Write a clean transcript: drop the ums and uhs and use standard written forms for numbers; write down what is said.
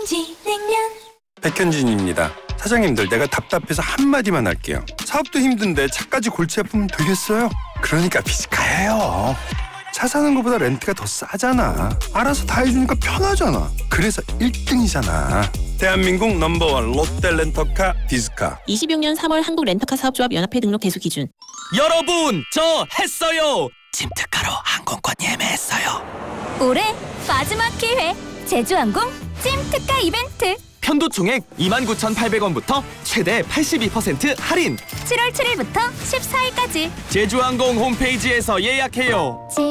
진행면 백현진입니다. 사장님들, 내가 답답해서 한마디만 할게요. 사업도 힘든데 차까지 골치 아프면 되겠어요? 그러니까 비즈카예요. 차 사는 것보다 렌트가 더 싸잖아. 알아서 다 해주니까 편하잖아. 그래서 1등이잖아. 대한민국 넘버원 롯데 렌터카 비즈카. 26년 3월 한국 렌터카 사업조합 연합회 등록 대수 기준. 여러분, 저 했어요. 찜특가로 항공권 예매했어요. 올해 마지막 기회 제주항공 찜특가 이벤트 편도 총액 29,800원부터 최대 82% 할인. 7월 7일부터 14일까지 제주항공 홈페이지에서 예약해요.